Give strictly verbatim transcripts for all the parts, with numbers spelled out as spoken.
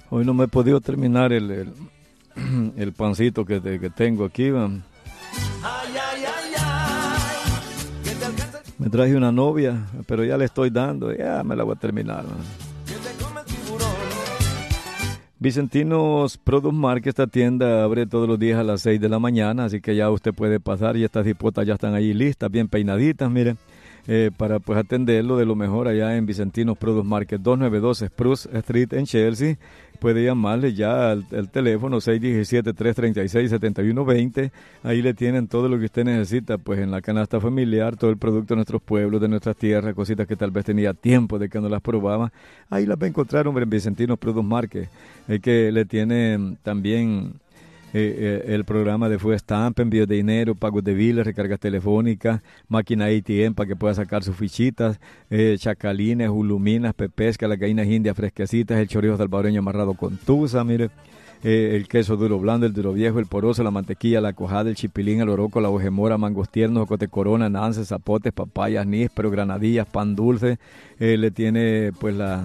Hoy no me he podido terminar el, el, el pancito que, te, que tengo aquí. Man. Me traje una novia, pero ya le estoy dando. Ya me la voy a terminar. Man. Vicentinos Produce Market, esta tienda abre todos los días a las seis de la mañana, así que ya usted puede pasar y estas hipotas ya están ahí listas, bien peinaditas, miren. Eh, para pues atenderlo de lo mejor allá en Vicentinos Produce Market, doscientos noventa y dos Spruce Street en Chelsea. Puede llamarle ya al, al teléfono seis uno siete, tres tres seis, siete uno dos cero. Ahí le tienen todo lo que usted necesita, pues en la canasta familiar, todo el producto de nuestros pueblos, de nuestras tierras, cositas que tal vez tenía tiempo de que no las probaba. Ahí las va a encontrar, hombre, en Vicentinos Produce Market. Es que le tienen también Eh, eh, el programa de Food Stamp, envíos de dinero, pagos de biles, recargas telefónicas, máquina A T M para que pueda sacar sus fichitas, eh, chacalines, uluminas, pepesca, las gallinas indias fresquecitas, el chorizo salvadoreño amarrado con tusa, mire, eh, el queso duro blando, el duro viejo, el poroso, la mantequilla, la cuajada, el chipilín, el oroco, la hojemora, mangos tiernos, ocote corona, nances, zapotes, papayas, níspero, granadillas, pan dulce, eh, le tiene pues la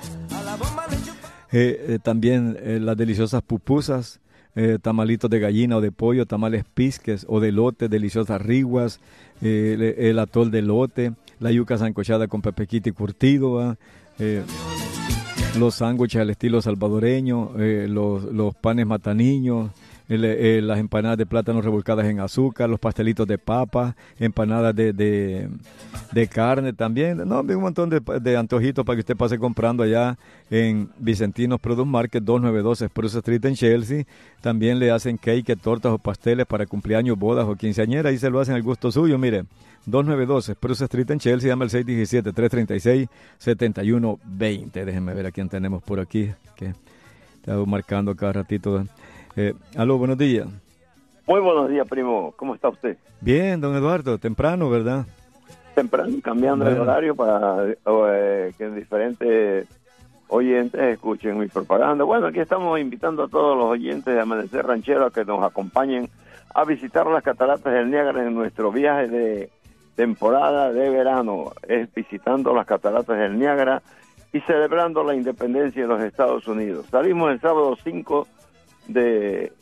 eh, eh, también eh, las deliciosas pupusas, Eh, tamalitos de gallina o de pollo, tamales pisques o de lote, deliciosas riguas, eh, el, el atol de lote, la yuca sancochada con pepequita y curtido, eh, los sándwiches al estilo salvadoreño, eh, los, los panes mataniños, el, eh, las empanadas de plátano revolcadas en azúcar, los pastelitos de papa, empanadas de, de, de carne también, no, un montón de, de antojitos para que usted pase comprando allá en Vicentinos Produce Market, doscientos noventa y dos Spruce Street en Chelsea. También le hacen cake, tortas o pasteles para cumpleaños, bodas o quinceañeras, y se lo hacen al gusto suyo, mire, doscientos noventa y dos Spruce Street en Chelsea, llama al seis uno siete, tres tres seis, siete uno dos cero. Déjenme ver a quién tenemos por aquí, que estaba marcando cada ratito. Eh, aló, buenos días. Muy buenos días, primo. ¿Cómo está usted? Bien, don Eduardo. Temprano, ¿verdad? Temprano, cambiando bueno. el horario para eh, que diferentes oyentes escuchen mi propaganda. Bueno, aquí estamos invitando a todos los oyentes de Amanecer Ranchero a que nos acompañen a visitar las cataratas del Niágara en nuestro viaje de temporada de verano. Es visitando las cataratas del Niágara y celebrando la independencia de los Estados Unidos. Salimos el sábado cinco de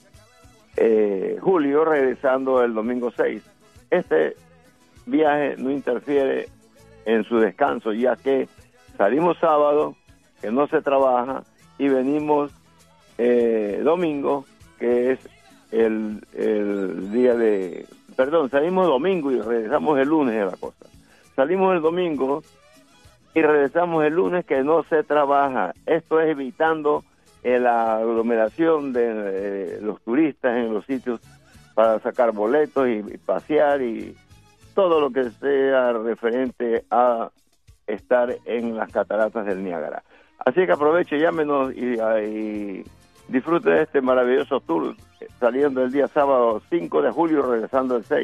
eh, julio, regresando el domingo seis. Este viaje no interfiere en su descanso, ya que salimos sábado, que no se trabaja, y venimos eh, domingo, que es el, el día de... Perdón, salimos domingo y regresamos el lunes de la costa. Salimos el domingo y regresamos el lunes, que no se trabaja. Esto es evitando la aglomeración de eh, los turistas en los sitios para sacar boletos y, y pasear y todo lo que sea referente a estar en las cataratas del Niágara. Así que aproveche, llámenos y, y disfrute de este maravilloso tour, saliendo el día sábado cinco de julio, regresando el seis.